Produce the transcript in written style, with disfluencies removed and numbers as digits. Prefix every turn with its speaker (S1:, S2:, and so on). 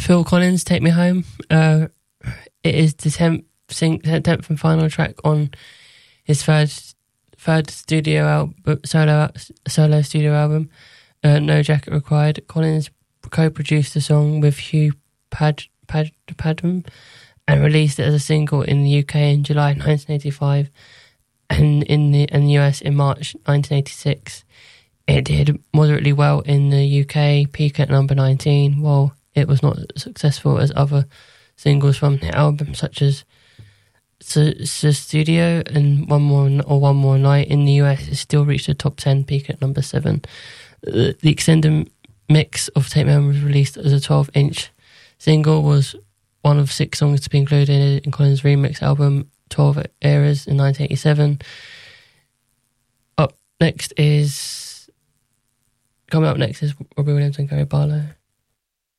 S1: Phil Collins, Take Me Home. It is the 10th and final track on his third studio album, solo studio album, No Jacket Required. Collins co-produced the song with Hugh Padgham and released it as a single in the UK in July 1985 and in the US in March 1986. It did moderately well in the UK, peaking at number 19, while it was not as successful as other singles from the album, such as Studio and One More Night. In the US, it still reached the top 10, peaking at number 7. The extended mix of Take Me Home was released as a 12-inch single, was one of 6 songs to be included in Collins' remix album 12 Eras in 1987. Coming up next is Robbie Williams and Gary Barlow.